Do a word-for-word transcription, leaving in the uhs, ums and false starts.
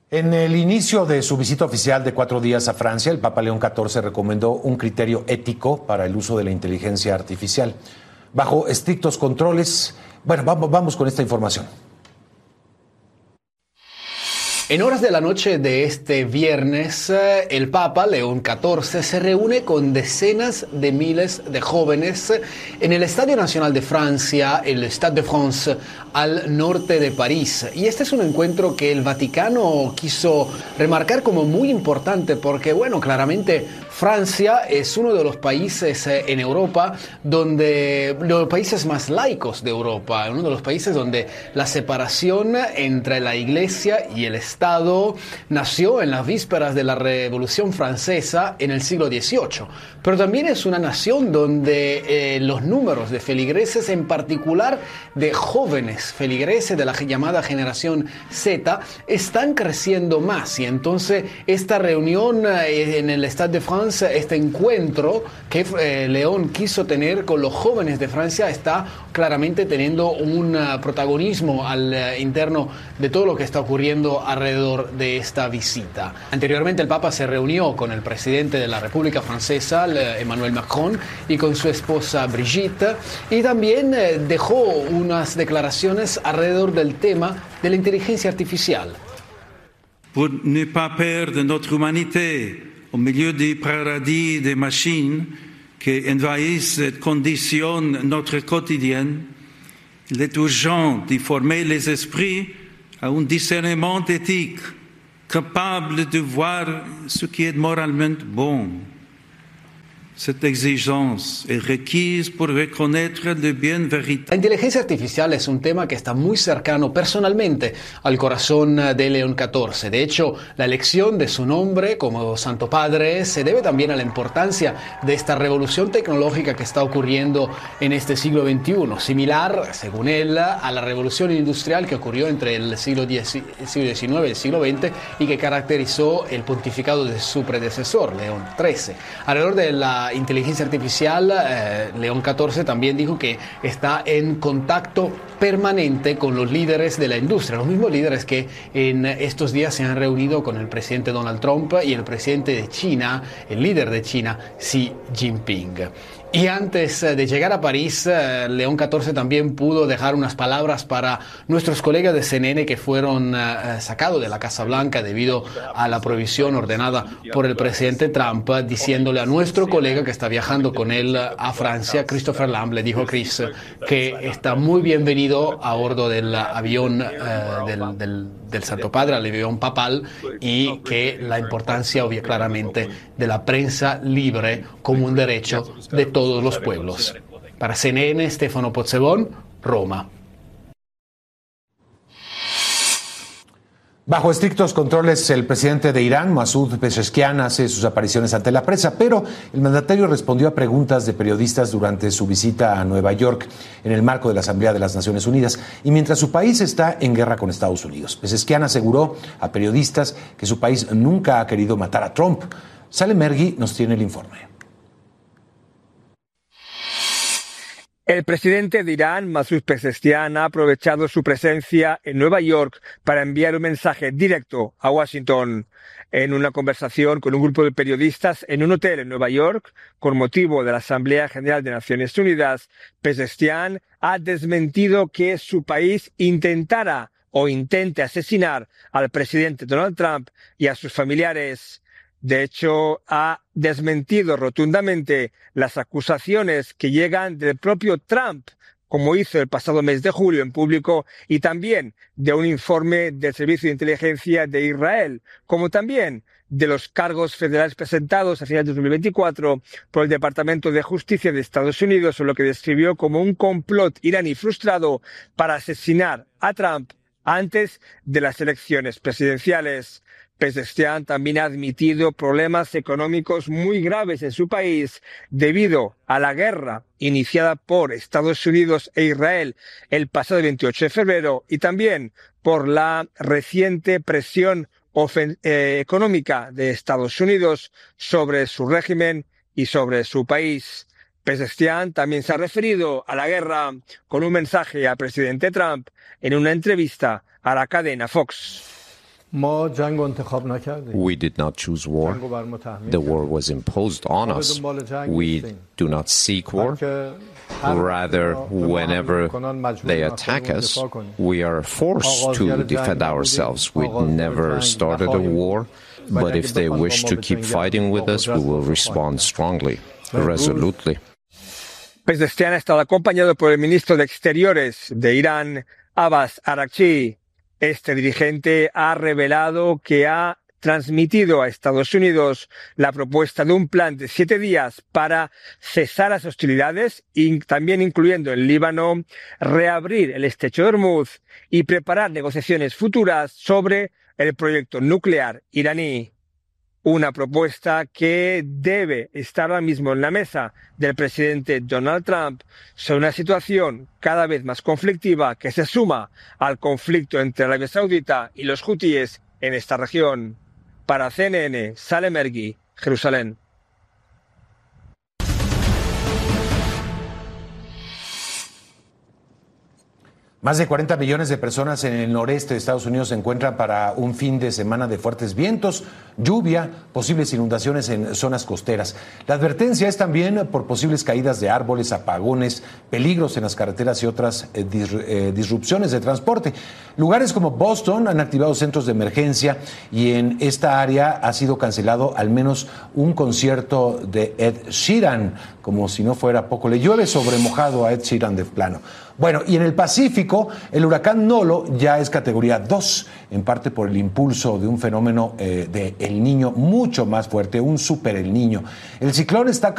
En el inicio de su visita oficial de cuatro días a Francia, el Papa León catorce recomendó un criterio ético para el uso de la inteligencia artificial, bajo estrictos controles. Bueno, vamos, vamos con esta información. En horas de la noche de este viernes, el Papa León catorce se reúne con decenas de miles de jóvenes en el Estadio Nacional de Francia, el Stade de France, al norte de París. Y este es un encuentro que el Vaticano quiso remarcar como muy importante porque, bueno, claramente Francia es uno de los países en Europa donde, los países más laicos de Europa, uno de los países donde la separación entre la Iglesia y el Estado nació en las vísperas de la Revolución Francesa en el siglo dieciocho. Pero también es una nación donde eh, los números de feligreses, en particular de jóvenes feligreses de la llamada generación Z, están creciendo más. Y entonces esta reunión eh, en el Stade de France, este encuentro que eh, León quiso tener con los jóvenes de Francia, está claramente teniendo un uh, protagonismo al uh, interno de todo lo que está ocurriendo alrededor de esta visita. Anteriormente el Papa se reunió con el presidente de la República Francesa, Emmanuel Macron, y con su esposa Brigitte, y también eh, dejó unas declaraciones alrededor del tema de la inteligencia artificial. Pour ne pas perdre notre humanité au milieu du paradis des machines qui envahissent et conditionnent notre quotidien, il est urgent de former les esprits à un discernement éthique, capable de voir ce qui est moralement bon. Cette exigence est requise pour reconnaître le bien véritable. La inteligencia artificial es un tema que está muy cercano personalmente al corazón de León catorce. De hecho, la elección de su nombre como Santo Padre se debe también a la importancia de esta revolución tecnológica que está ocurriendo en este siglo veintiuno, similar, según él, a la revolución industrial que ocurrió entre el siglo diecinueve y el siglo veinte y que caracterizó el pontificado de su predecesor, León trece. Alrededor de la inteligencia artificial, eh, León catorce también dijo que está en contacto permanente con los líderes de la industria, los mismos líderes que en estos días se han reunido con el presidente Donald Trump y el presidente de China, el líder de China, Xi Jinping. Y antes de llegar a París, León catorce también pudo dejar unas palabras para nuestros colegas de C N N que fueron uh, sacados de la Casa Blanca debido a la prohibición ordenada por el presidente Trump, diciéndole a nuestro colega que está viajando con él a Francia, Christopher Lamb, le dijo a Chris que está muy bienvenido a bordo del avión uh, del, del, del Santo Padre, el avión papal, y que la importancia obvia claramente de la prensa libre como un derecho de todos todos los pueblos. Para C N N, Stefano Pozzebon, Roma. Bajo estrictos controles, el presidente de Irán, Masoud Pezeshkian, hace sus apariciones ante la prensa, pero el mandatario respondió a preguntas de periodistas durante su visita a Nueva York en el marco de la Asamblea de las Naciones Unidas y mientras su país está en guerra con Estados Unidos. Pezeshkian aseguró a periodistas que su país nunca ha querido matar a Trump. Saleh Mergui nos tiene el informe. El presidente de Irán, Masoud Pezeshkian, ha aprovechado su presencia en Nueva York para enviar un mensaje directo a Washington. En una conversación con un grupo de periodistas en un hotel en Nueva York, con motivo de la Asamblea General de Naciones Unidas, Pezeshkian ha desmentido que su país intentara o intente asesinar al presidente Donald Trump y a sus familiares. De hecho, ha desmentido rotundamente las acusaciones que llegan del propio Trump, como hizo el pasado mes de julio en público, y también de un informe del Servicio de Inteligencia de Israel, como también de los cargos federales presentados a finales de dos mil veinticuatro por el Departamento de Justicia de Estados Unidos, sobre lo que describió como un complot iraní frustrado para asesinar a Trump antes de las elecciones presidenciales. Pezeshkian también ha admitido problemas económicos muy graves en su país debido a la guerra iniciada por Estados Unidos e Israel el pasado veintiocho de febrero y también por la reciente presión eh, económica de Estados Unidos sobre su régimen y sobre su país. Pezeshkian también se ha referido a la guerra con un mensaje al presidente Trump en una entrevista a la cadena Fox. We did not choose war. The war was imposed on us. We do not seek war. Rather, whenever they attack us, we are forced to defend ourselves. We never started a war, but if they wish to keep fighting with us, we will respond strongly, resolutely. Pezeshkian ha estado acompañado por el ministro de Exteriores de Irán, Abbas Araghchi. Este dirigente ha revelado que ha transmitido a Estados Unidos la propuesta de un plan de siete días para cesar las hostilidades, y también incluyendo el Líbano, reabrir el estrecho de Hormuz y preparar negociaciones futuras sobre el proyecto nuclear iraní. Una propuesta que debe estar ahora mismo en la mesa del presidente Donald Trump sobre una situación cada vez más conflictiva que se suma al conflicto entre Arabia Saudita y los hutíes en esta región. Para C N N, Salem Ergui, Jerusalén. Más de cuarenta millones de personas en el noreste de Estados Unidos se encuentran para un fin de semana de fuertes vientos, lluvia, posibles inundaciones en zonas costeras. La advertencia es también por posibles caídas de árboles, apagones, peligros en las carreteras y otras eh, dis, eh, disrupciones de transporte. Lugares como Boston han activado centros de emergencia y en esta área ha sido cancelado al menos un concierto de Ed Sheeran, como si no fuera poco. Le llueve sobre mojado a Ed Sheeran de plano. Bueno, y en el Pacífico, el huracán Nolo ya es categoría dos, en parte por el impulso de un fenómeno eh, de El Niño mucho más fuerte, un super El Niño. El ciclón está